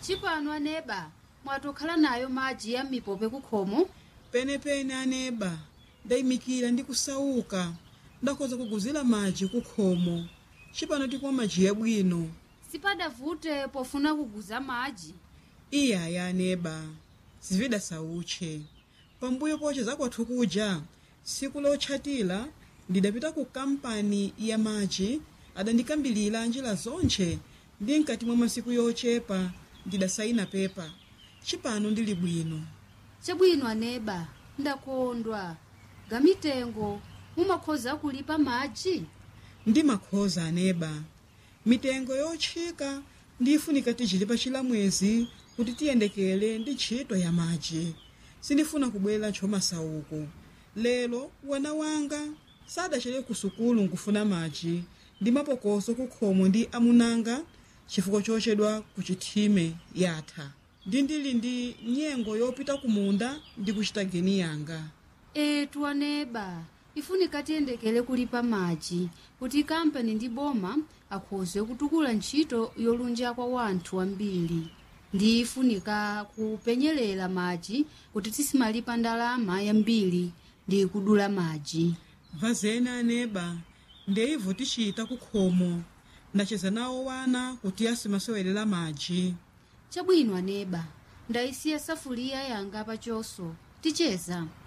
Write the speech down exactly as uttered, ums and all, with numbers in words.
Chipano aneba mwatokhala nayo madzi ya mipope kukhomo. penepene aneba ndayimikira ndi kusauka ndakhoza kuguzira madzi kukhomo. Chipano tikumwa madzi yabwino. Sipadavute pofuna kuguza madzi. Iya ya aneba zivida sauche pambuyo poche zakwathu kuja siku lotchatira ndidapita ku kampani ya madzi adandikambilira njira zonche ndi mkati mwa masiku yochepa ndidasaina pepa. Chipano ndili bwino. Chabwino aneba ndakondwa. Gamitengo mumakhoza kulipa madzi. Ndi makhoza aneba mitengo yotchika ndifunika tichilipa chilamwezi kuti tiyendekele ndi ntchito ya madzi. Sindifuna kubwera ntchomasauko. Lero wana wanga sadachere ku sukulu nkufuna madzi ndi mapokoso kukhomo ndi amunanga chifukwa chochedwa ku chithime yatha. Ndi ndili ndi nyengo yopita kumunda ndi kuchita geni yanga. Etu aneba ifunika tiyendekele kulipa madzi kuti kampani ndi boma akhoze kutukula ntchito yolunja kwa wanthu ambiri. Ndi ifunika kupenyerera madzi kuti tisimalipa ndalama yambiri ndi kudula madzi. Vazena aneba ndeivo tichita kukhomo ndacheza nawo wana kuti asimasewelera madzi. Chabwino aneba ndayisiya safuliya yanga pachoso ticheza.